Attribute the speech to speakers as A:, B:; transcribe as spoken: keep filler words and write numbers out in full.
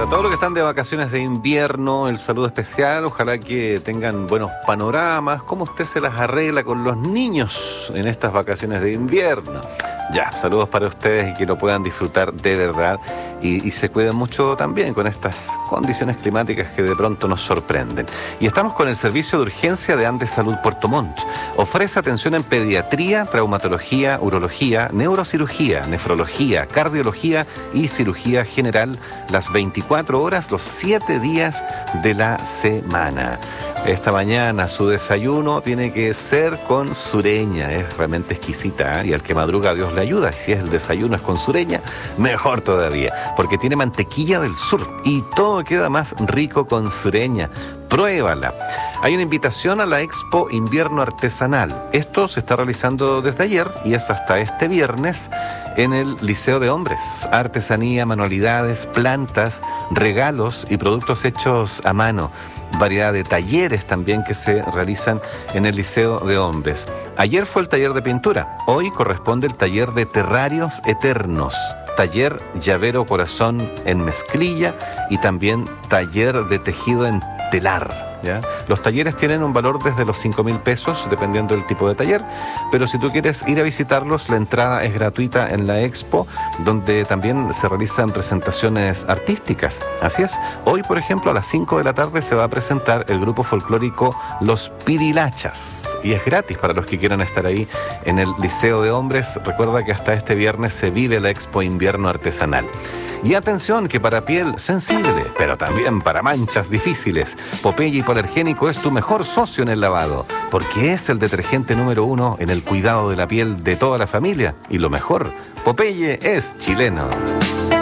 A: Para todos los que están de vacaciones de invierno, el saludo especial. Ojalá que tengan buenos panoramas. ¿Cómo usted se las arregla con los niños en estas vacaciones de invierno? Ya, saludos para ustedes y que lo puedan disfrutar de verdad. Y, y se cuiden mucho también con estas condiciones climáticas que de pronto nos sorprenden. Y estamos con el servicio de urgencia de Andes Salud Puerto Montt. Ofrece atención en pediatría, traumatología, urología, neurocirugía, nefrología, cardiología y cirugía general las veinticuatro horas, los siete días de la semana. Esta mañana su desayuno tiene que ser con sureña, es realmente exquisita, ¿eh? Y al que madruga Dios le ayuda. Si es el desayuno es con sureña, mejor todavía, porque tiene mantequilla del sur y todo queda más rico con sureña. Pruébala. Hay una invitación a la Expo Invierno Artesanal. Esto se está realizando desde ayer y es hasta este viernes en el Liceo de Hombres. Artesanía, manualidades, plantas, regalos y productos hechos a mano. Variedad de talleres también que se realizan en el Liceo de Hombres. Ayer fue el taller de pintura. Hoy corresponde el taller de terrarios eternos. Taller llavero corazón en mezclilla y también taller de tejido en telar. ¿Ya? Los talleres tienen un valor desde los cinco mil pesos, dependiendo del tipo de taller, pero si tú quieres ir a visitarlos, la entrada es gratuita en la expo, donde también se realizan presentaciones artísticas. Así es, hoy por ejemplo a las cinco de la tarde se va a presentar el grupo folclórico Los Pirilachas, y es gratis para los que quieran estar ahí en el Liceo de Hombres. Recuerda que hasta este viernes se vive la Expo Invierno Artesanal. Y atención, que para piel sensible, pero también para manchas difíciles, Popeye Hipoalergénico es tu mejor socio en el lavado, porque es el detergente número uno en el cuidado de la piel de toda la familia. Y lo mejor, Popeye es chileno.